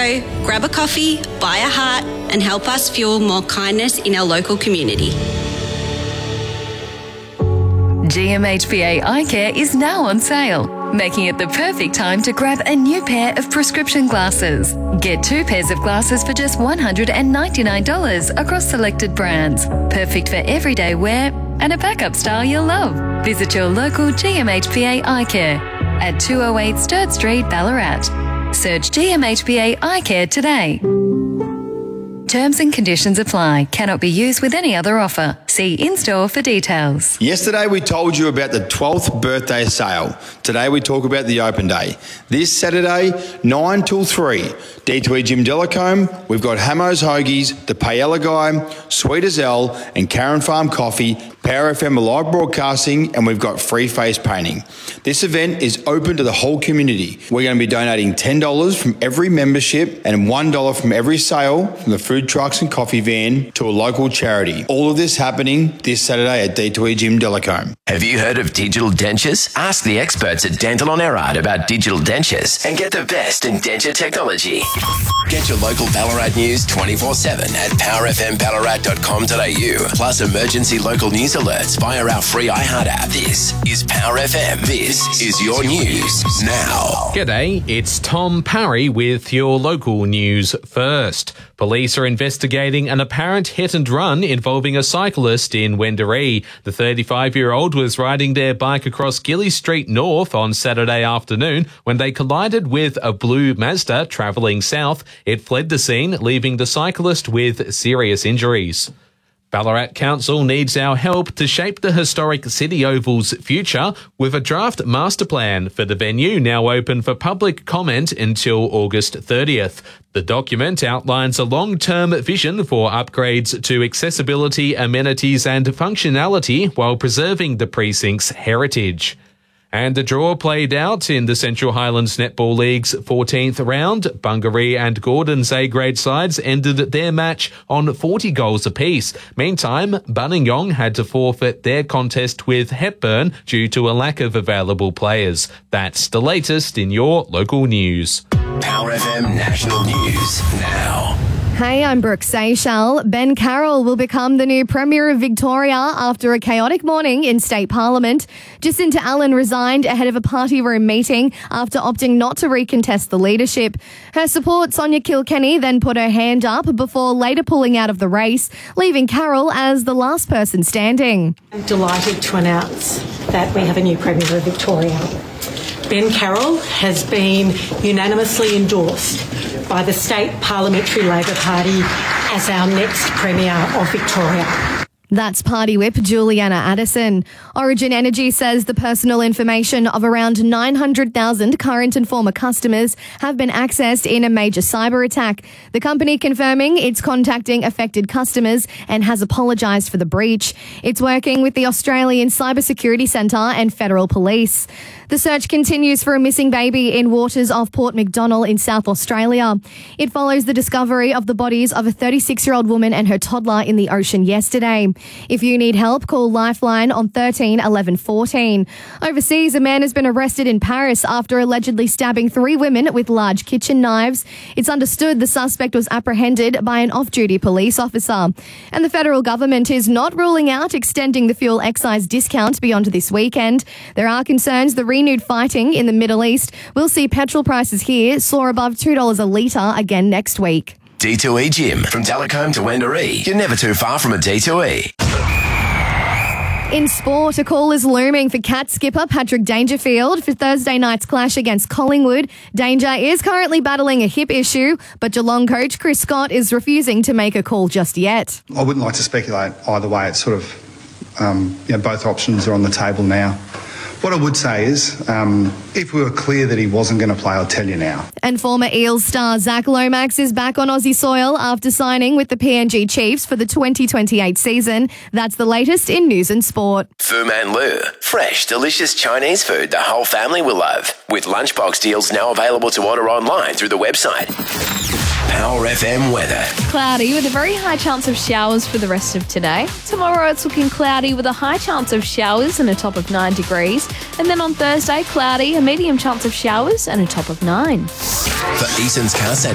So grab a coffee, buy a heart, and help us fuel more kindness in our local community. GMHBA Eye Care is now on sale, making it the perfect time to grab a new pair of prescription glasses. Get 2 pairs of glasses for just $199 across selected brands. Perfect for everyday wear and a backup style you'll love. Visit your local GMHBA Eye Care at 208 Sturt Street, Ballarat. Search GMHBA Eye Care today. Terms and conditions apply. Cannot be used with any other offer. See in-store for details. Yesterday we told you about the 12th birthday sale. Today we talk about the open day. This Saturday, 9 till 3. D2E Jim Delacombe, we've got Hammo's Hoagies, the Paella Guy, Sweet as L, and Karen Farm Coffee, Power FM live broadcasting, and we've got free face painting. This event is open to the whole community. We're going to be donating $10 from every membership and $1 from every sale from the food trucks and coffee van to a local charity. All of this happening this Saturday at D2E Jim Delacombe. Have you heard of digital dentures? Ask the experts at Dental on Erard about digital dentures and get the best in denture technology. Get your local Ballarat news 24/7 at powerfmballarat.com.au, plus emergency local news alerts via our free iHeart app. This is Power FM. This is your news now. G'day, it's Tom Parry with your local news first. Police are investigating an apparent hit and run involving a cyclist in Wendouree. The 35-year-old was riding their bike across Gilly Street North on Saturday afternoon when they collided with a blue Mazda travelling south. It fled the scene, leaving the cyclist with serious injuries. Ballarat Council needs our help to shape the historic City Oval's future with a draft master plan for the venue now open for public comment until August 30th. The document outlines a long-term vision for upgrades to accessibility, amenities and functionality while preserving the precinct's heritage. And the draw played out in the Central Highlands Netball League's 14th round. Bungaree and Gordon's A-grade sides ended their match on 40 goals apiece. Meantime, Buninyong had to forfeit their contest with Hepburn due to a lack of available players. That's the latest in your local news. Power FM National News now. Hey, I'm Brooke Seychelles. Ben Carroll will become the new Premier of Victoria after a chaotic morning in State Parliament. Jacinta Allen resigned ahead of a party room meeting after opting not to recontest the leadership. Her support, Sonia Kilkenny, then put her hand up before later pulling out of the race, leaving Carroll as the last person standing. I'm delighted to announce that we have a new Premier of Victoria. Ben Carroll has been unanimously endorsed by the State Parliamentary Labor Party as our next Premier of Victoria. That's Party Whip Juliana Addison. Origin Energy says the personal information of around 900,000 current and former customers have been accessed in a major cyber attack. The company confirming it's contacting affected customers and has apologised for the breach. It's working with the Australian Cybersecurity Centre and Federal Police. The search continues for a missing baby in waters off Port MacDonnell in South Australia. It follows the discovery of the bodies of a 36-year-old woman and her toddler in the ocean yesterday. If you need help, call Lifeline on 13 11 14. Overseas, a man has been arrested in Paris after allegedly stabbing 3 women with large kitchen knives. It's understood the suspect was apprehended by an off-duty police officer. And the federal government is not ruling out extending the fuel excise discount beyond this weekend. There are concerns the renewed fighting in the Middle East will see petrol prices here soar above $2 a litre again next week. D2E Gym. From Delacombe to Wendouree, you're never too far from a D2E. In sport, a call is looming for Cat skipper Patrick Dangerfield for Thursday night's clash against Collingwood. Danger is currently battling a hip issue, but Geelong coach Chris Scott is refusing to make a call just yet. I wouldn't like to speculate either way. It's sort of, both options are on the table now. What I would say is, if we were clear that he wasn't going to play, I'll tell you now. And former Eels star Zach Lomax is back on Aussie soil after signing with the PNG Chiefs for the 2028 season. That's the latest in news and sport. Fu Man Lu. Fresh, delicious Chinese food the whole family will love. With lunchbox deals now available to order online through the website. Power FM weather. Cloudy with a very high chance of showers for the rest of today. Tomorrow it's looking cloudy with a high chance of showers and a top of 9 degrees. And then on Thursday, cloudy, a medium chance of showers and a top of 9. For Eason's Car